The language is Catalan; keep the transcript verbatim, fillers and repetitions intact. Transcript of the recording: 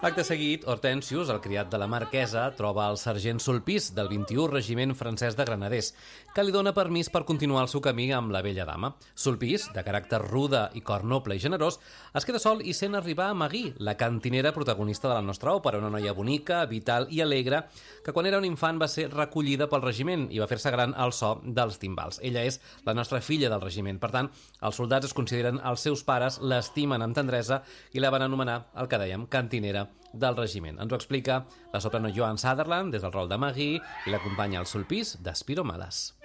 Acte seguit, Hortensius, el criat de la marquesa, troba el sergent Sulpice del vint-i-u Regiment Francès de Granaders, que li dona permís per continuar el seu camí amb la bella dama. Sulpice, de caràcter rude i cor noble i generós, es queda sol i sent arribar a Magui, la cantinera protagonista de la nostra òpera, una noia bonica, vital i alegre, que quan era un infant va ser recollida pel regiment i va fer-se gran al so dels timbals. Ella és la nostra filla del regiment. Per tant, els soldats es consideren els seus pares, l'estimen amb tendresa i la van anomenar, el que dèiem, cantinera del regiment. Ens ho explica la soprano Joan Sutherland des del rol de Magui i l'acompanya el Sulpice de Spiro Malas.